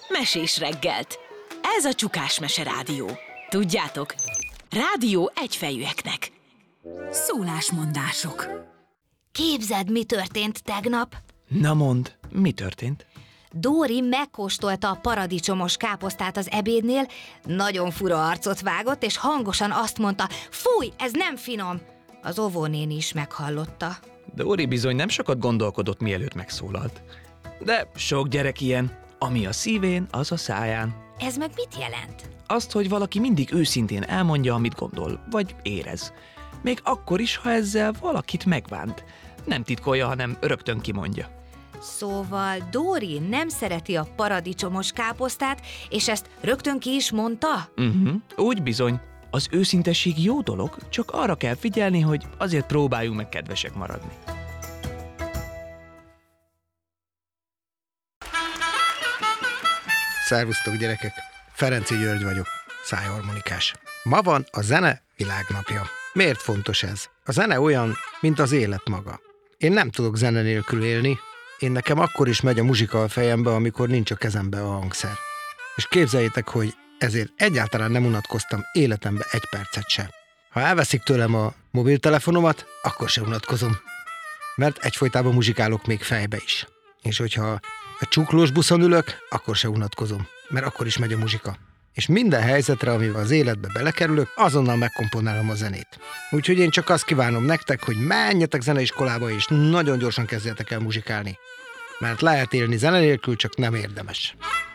Mesés reggelt. Ez a Csukás Mese Rádió. Tudjátok, rádió egyfejűeknek. Szólásmondások. Képzeld, mi történt tegnap? Na mondd, mi történt? Dóri megkóstolta a paradicsomos káposztát az ebédnél, nagyon fura arcot vágott, és hangosan azt mondta, fúj, ez nem finom! Az óvónéni is meghallotta. Dóri bizony nem sokat gondolkodott, mielőtt megszólalt. De sok gyerek ilyen, ami a szívén, az a száján. Ez meg mit jelent? Azt, hogy valaki mindig őszintén elmondja, amit gondol, vagy érez. Még akkor is, ha ezzel valakit megbánt. Nem titkolja, hanem rögtön kimondja. Szóval Dóri nem szereti a paradicsomos káposztát, és ezt rögtön ki is mondta? Úgy bizony. Az őszintesség jó dolog, csak arra kell figyelni, hogy azért próbáljunk meg kedvesek maradni. Szervusztok, gyerekek! Ferenczy György vagyok, szájharmonikás. Ma van a zene világnapja. Miért fontos ez? A zene olyan, mint az élet maga. Én nem tudok zene nélkül élni, nekem akkor is megy a muzsika a fejembe, amikor nincs a kezembe a hangszer. És képzeljétek, hogy ezért egyáltalán nem unatkoztam életembe egy percet sem. Ha elveszik tőlem a mobiltelefonomat, akkor sem unatkozom. Mert egyfolytában muzsikálok még fejbe is. És hogyha a csuklós buszon ülök, akkor sem unatkozom, mert akkor is megy a muzsika. És minden helyzetre, amivel az életbe belekerülök, azonnal megkomponálom a zenét. Úgyhogy én csak azt kívánom nektek, hogy menjetek zeneiskolába, és nagyon gyorsan kezdjetek el muzsikálni. Mert lehet élni zene nélkül, csak nem érdemes.